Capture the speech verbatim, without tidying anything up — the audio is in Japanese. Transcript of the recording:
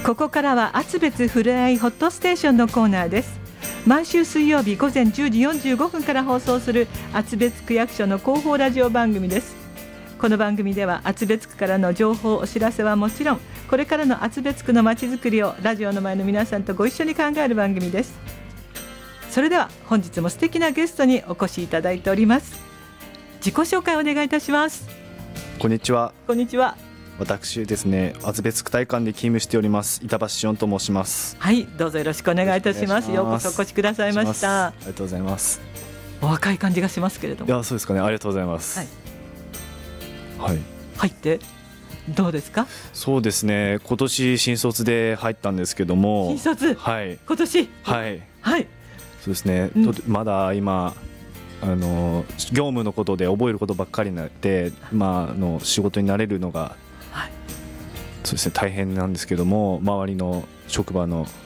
ここからは厚別ふれあいホットステーションのコーナーです。毎週水曜日午前じゅうじよんじゅうごふんから放送する厚別区役所の広報ラジオ番組です。この番組では厚別区からの情報お知らせはもちろん、これからの厚別区のまちづくりをラジオの前の皆さんとご一緒に考える番組です。それでは本日も素敵なゲストにお越しいただいております。自己紹介をお願いいたします。 こんにちは。 こんにちは。 私ですね、厚別区体館で勤務しております板橋志音と申します。 はい、どうぞよろしくお願いいたします。ようこそお越しくださいました。 ありがとうございます。 お若い感じがしますけれども。 いや、そうですかね。ありがとうございます。はい、はい、 入ってどうですか？ そうですね、今年新卒で入ったんですけども。 新卒、 はい、 今年、 はいはい、 そうですね、うん、まだ今あの業務のことで覚えることばっかりになって、まあ、あの仕事に慣れるのが、はい、そうですね、大変なんですけども、周りの職場の